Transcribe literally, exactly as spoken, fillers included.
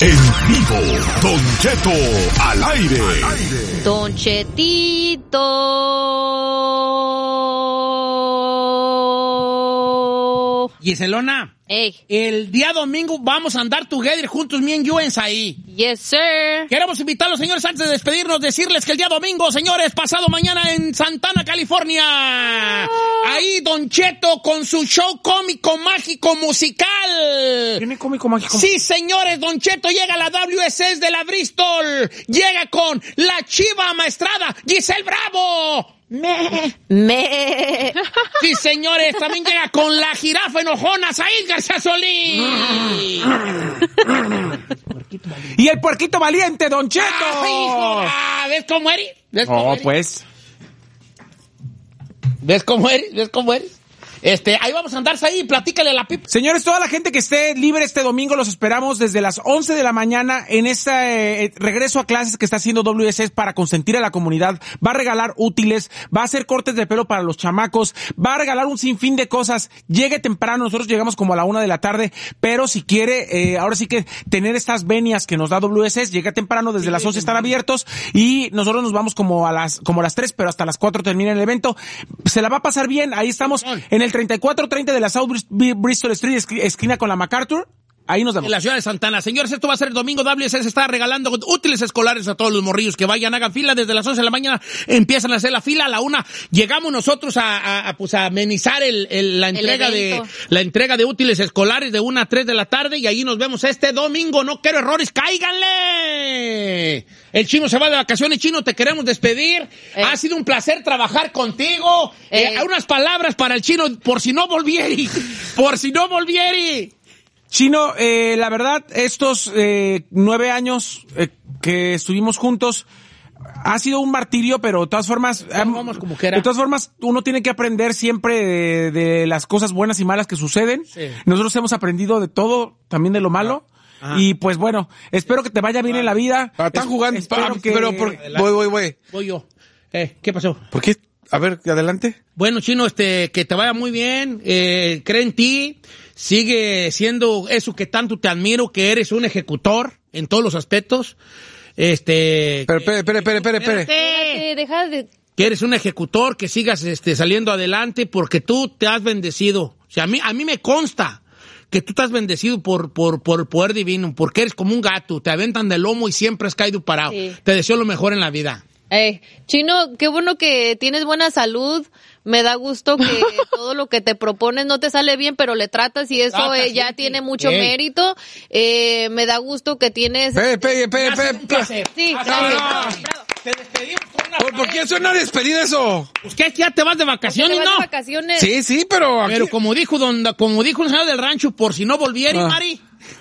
En vivo, Don Cheto al aire. Don Chetito. Giselona, Hey. el día domingo vamos a andar together juntos, me and you en ahí. Yes, sir. Queremos invitar a los señores antes de despedirnos, decirles que el día domingo, señores, pasado mañana en Santana, California. Oh. Ahí Don Cheto con su show cómico, mágico, musical. ¿Tiene cómico, mágico? Sí, señores, Don Cheto llega a la W S S de la Bristol. Llega con la chiva maestrada, Giselle Bravo. Me. Me. Sí, señores, también llega con la jirafa enojona, Said García Solís. Y el puerquito valiente, Don Cheto. ¡Ah, hijo! Ah, ¿ves cómo eres? ¿Ves cómo Oh, eres? pues. ¿Ves cómo eres? ¿Ves cómo eres? Este, ahí vamos a andarse ahí, platícale a la pipa. Señores, toda la gente que esté libre este domingo, los esperamos desde las once de la mañana en este eh, regreso a clases que está haciendo W S S para consentir a la comunidad. Va a regalar útiles, va a hacer cortes de pelo para los chamacos, va a regalar un sinfín de cosas. Llegue temprano, nosotros llegamos como a la una de la tarde, pero si quiere, eh, ahora sí que tener estas venias que nos da W S S, llega temprano, desde sí, las once están abiertos y nosotros nos vamos como a las, como a las tres, pero hasta las cuatro termina el evento. Se la va a pasar bien, ahí estamos en el treinta y cuatro treinta de la South Bristol Street, esquina con la MacArthur. Ahí nos vemos. En la ciudad de Santana. Señores, esto va a ser el domingo. W S S está regalando útiles escolares a todos los morrillos que vayan, hagan fila desde las once de la mañana. Empiezan a hacer la fila a la una. Llegamos nosotros a, a, a pues a amenizar el, el, la entrega el de la entrega de útiles escolares de una a tres de la tarde y ahí nos vemos este domingo. No quiero errores, cáiganle. El Chino se va de vacaciones. Chino, te queremos despedir. Eh. Ha sido un placer trabajar contigo. Eh. Eh, unas palabras para el Chino por si no volvieri. Por si no volvieri. Chino, eh, la verdad, estos eh, nueve años eh, que estuvimos juntos ha sido un martirio, pero de todas formas, vamos como quiera. De todas formas, uno tiene que aprender siempre de, de las cosas buenas y malas que suceden. Sí. Nosotros hemos aprendido de todo, también de lo malo. Ah. Y pues bueno, espero que te vaya bien ah. en la vida. Ah, están jugando, es, pa, que... pero por, voy, voy, voy. Voy yo. Eh, ¿qué pasó? ¿Por qué? A ver, adelante. Bueno, Chino, este, que te vaya muy bien, eh, cree en ti, sigue siendo eso que tanto te admiro, que eres un ejecutor en todos los aspectos. Este. Pero, espere, espere, espere, espere, espere. Espérate, deja de. Que eres un ejecutor, que sigas, este, saliendo adelante, porque tú te has bendecido. O sea, a mí, a mí me consta que tú te has bendecido por, por, por el poder divino, porque eres como un gato, te aventan del lomo y siempre has caído parado. Sí. Te deseo lo mejor en la vida. Eh, Chino, qué bueno que tienes buena salud. Me da gusto que todo lo que te propones no te sale bien, pero le tratas y eso Trata, eh, ya sí, tiene sí. mucho Ey. mérito. Eh, me da gusto que tienes... Pe, pe, pe, pe, pe. Sí, ah, bravo, bravo. Bravo. Te despedimos con una ¿Por, ¿Por qué suena despedida eso? Pues que ya te vas de vacaciones, te vas ¿no? De vacaciones. Sí, sí, pero... Aquí... Pero como dijo don, como dijo un señor del rancho, por si no volviera, ah. Mari...